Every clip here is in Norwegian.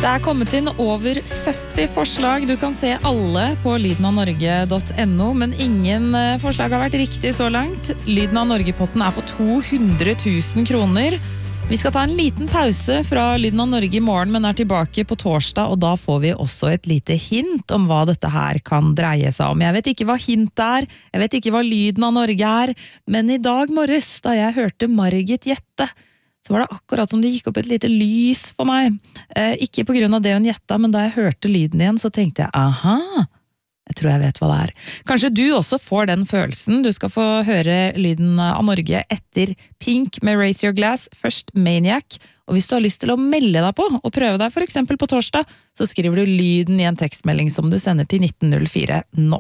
Det kommet inn over 70 forslag. Du kan se alle på lydenavnorge.no, men ingen forslag har vært riktig så langt. Lyden av Norge-potten på 200 000 kroner. Vi skal ta en liten pause fra Lyden av Norge i morgen, men tilbake på torsdag, og da får vi også et lite hint om hva dette her kan dreie seg om. Jeg vet ikke hva hint jeg vet ikke hva Lyden av Norge men i dag morges, da jeg hørte Margit gjette, så var det akkurat som det gikk opp et lite lys for meg. Ikke på grunn av det hun gjetta, men da jeg hørte lyden igjen, så tenkte jeg, aha, jeg tror jeg vet hva det Kanskje du også får den følelsen. Du skal få høre Lyden av Norge etter Pink med Raise Your Glass, først Maniac. Og hvis du har lyst til å melde deg på, og prøve deg for eksempel på torsdag, så skriver du lyden i en tekstmelding som du sender til 1904 nå.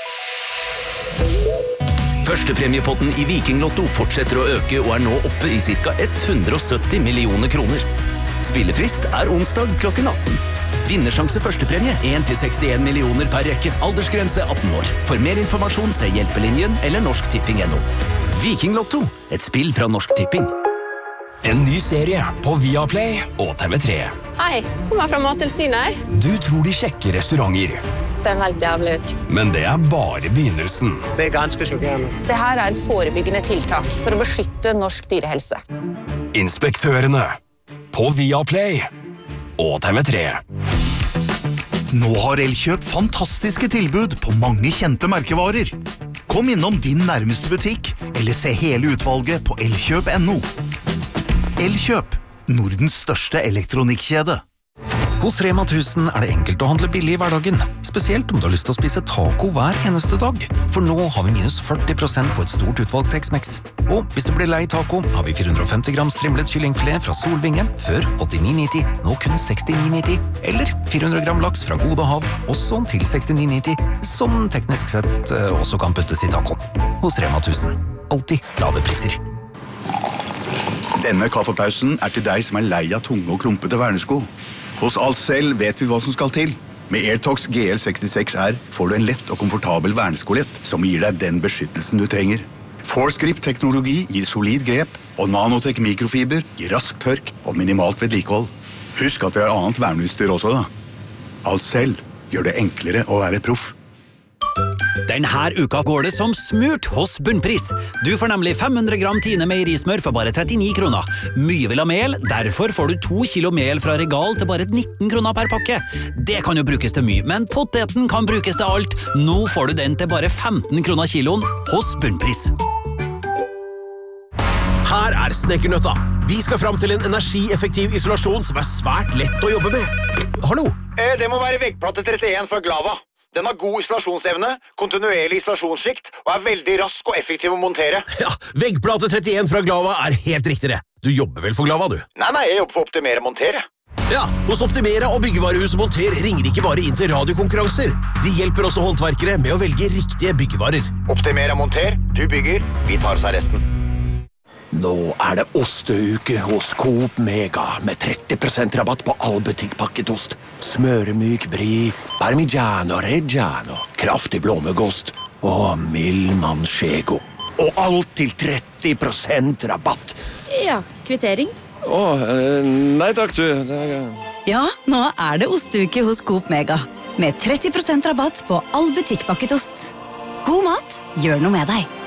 Førstepremiepotten i Viking Lotto fortsetter å øke og nå oppe i ca. 170 millioner kroner. Spillefrist onsdag klokken 18. Vinnersjanse førstepremie 1-61 millioner per rekke. Aldersgrense 18 år. For mer informasjon se Hjelpelinjen eller Norsk Tipping.no. Viking Lotto, et spill fra Norsk Tipping. En ny serie på Viaplay og TV3. Hei, kommer fra Mattilsynet. Du tror de sjekker restauranter. Ser helt jævlig ut. Men det bare begynnelsen. Det ganske sjokkerende. Det her et forebyggende tiltak for å beskytte norsk dyrehelse. Inspektørene på Viaplay og TV3. Nå har Elkjøp fantastiske tilbud på mange kjente merkevarer. Kom innom din nærmeste butikk, eller se hele utvalget på elkjøp.no. Elkjøp, Nordens største elektronikkjede. Hos Rema 1000 det enkelt å handle billig i hverdagen, spesielt om du har lyst til å spise taco hver eneste dag. For nå har vi minus 40% på et stort utvalg Tex-Mex. Og hvis du blir lei taco, har vi 450 gram strimlet kyllingfilet fra Solvinge, før 89,90, nå kun 69,90. Eller 400 gram laks fra Gode Hav, også til 69,90, som teknisk sett også kan puttes i taco. Hos Rema 1000, alltid lave priser. Denne kaffepausen til deg som lei av tunge og klumpete vernesko. Hos Alcel vet vi hva som skal til. Med Airtox GL66R får du en lett og komfortabel verneskolett som gir deg den beskyttelsen du trenger. Forsgrip-teknologi gir solid grep, og Nanotech mikrofiber gir rask tørk og minimalt vedlikehold. Husk at vi har annet verneutstyr også da. Alcel gjør det enklere å være proff. Denne uka går det som smurt hos Bunnpris. Du får nemlig 500 gram Tine meierismør for bare 39 kroner. Mye vil ha mel, derfor får du 2 kilo mel fra Regal til bare 19 kroner per pakke. Det kan jo brukes til mye, men poteten kan brukes til alt. Nå får du den til bare 15 kroner kiloen hos Bunnpris. Her Snekernøtta. Vi skal fram til en energieffektiv isolasjon som svært lett å jobbe med. Hallo? Det må være veggplate 31 fra Glava. Den har god isolasjonsevne, kontinuerlig isolasjonsskikt og veldig rask og effektiv å montere. Ja, veggplate 31 fra Glava helt riktig det. Du jobber vel for Glava, du? Nei, jeg jobber for Optimera Montere. Ja, hos Optimera og Byggevarehuset Monter ringer ikke bare inn til radiokonkurranser. De hjelper også håndverkere med å velge riktige byggevarer. Optimera Monter, du bygger, vi tar oss av resten. Nå det osteuke hos Coop Mega med 30% rabatt på all butikkpakket ost. Smøremyk brie, parmigiano reggiano, kraftig blåmuggost og mild manchego. Og alt til 30% rabatt. Ja, kvittering. Nei takk du. Ja, nå det osteuke hos Coop Mega med 30% rabatt på all butikkpakket ost. God mat, gjør noe med deg.